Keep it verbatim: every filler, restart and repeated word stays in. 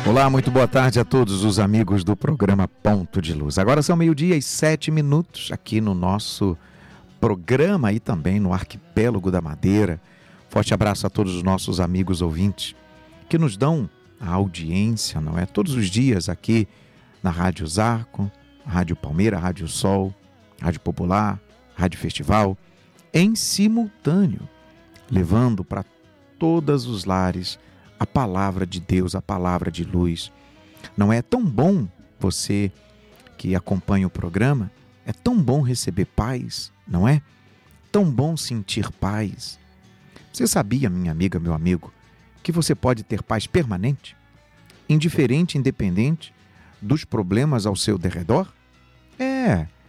Olá, muito boa tarde a todos os amigos do programa Ponto de Luz. Agora são meio-dia e sete minutos aqui no nosso programa e também no Arquipélago da Madeira. Forte abraço a todos os nossos amigos ouvintes que nos dão a audiência, não é? Todos os dias aqui na Rádio Zarco, Rádio Palmeira, Rádio Sol, Rádio Popular, Rádio Festival, em simultâneo, levando para todos os lares a palavra de Deus, a palavra de luz. Não é tão bom você que acompanha o programa, é tão bom receber paz, não é? Tão bom sentir paz. Você sabia, minha amiga, meu amigo, que você pode ter paz permanente, indiferente, independente dos problemas ao seu derredor? É,